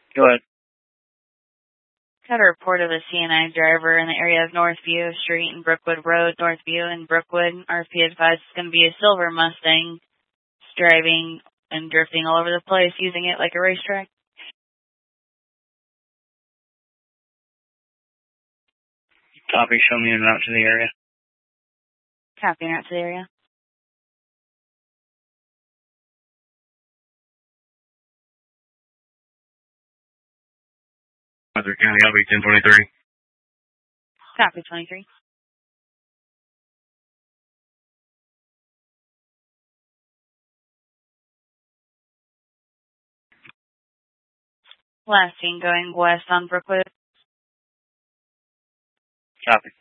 Go ahead. Got a report of a CNI driver in the area of Northview Street and Brookwood Road, Northview and Brookwood. RFP advised it's going to be a silver Mustang. It's driving and drifting all over the place, using it like a racetrack. Copy. Show me and route to the area. Copy, and out to the area. Weather County, I'll be 1023. Copy, 23. Last scene going west on Brookwood. Copy.